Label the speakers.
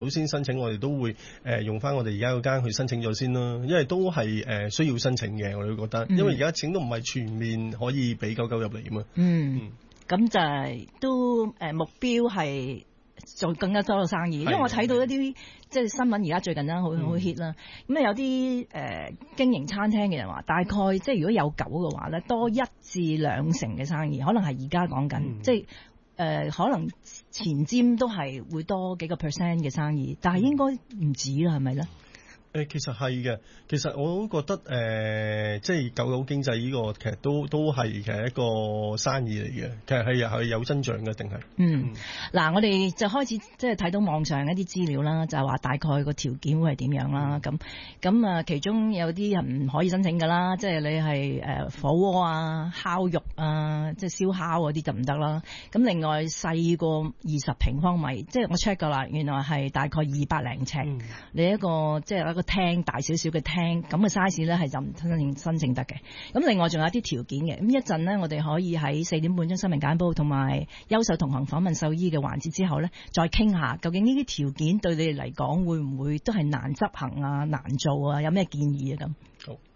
Speaker 1: 先申請，我哋都會用翻我哋而家嗰間去申請咗先啦，因為都係需要申請嘅，我哋覺得，因為而家錢都唔係全面可以俾99入嚟嘛。
Speaker 2: 咁就係都目標係做更加多嘅生意，因為我睇到一啲即係新聞而家最近啦，好 hit 啦。咁有啲經營餐廳嘅人話，大概即係如果有狗嘅話咧，多1至2成嘅生意，可能係而家講緊，即係可能前瞻都係會多幾個 percent 嘅生意，但係應該唔止啦，係咪咧？
Speaker 1: 其實係嘅，其實我都覺得即係狗狗經濟呢個其實都係其實一個生意嚟嘅，其實係有增長嘅，定係
Speaker 2: 嗱，我哋就開始即係睇到網上一啲資料啦，就係話大概個條件會係點樣啦。咁啊，其中有啲人唔可以申請㗎啦，即係你係火鍋啊、烤肉啊、即係燒烤嗰啲就唔得啦。咁另外細過20平方米，即係我 check 㗎啦，原來係大概200零尺，你一個即係一個廳大少少嘅廳，咁嘅 size 咧係就唔申請得嘅。咁另外仲有一啲條件嘅。咁一陣呢，我哋可以喺4點半將新聞簡報同埋優秀同行訪問獸醫嘅環節之後呢，再傾下究竟呢啲條件對你哋嚟講會唔會都係難執行啊、難做啊？有咩建議啊？咁好。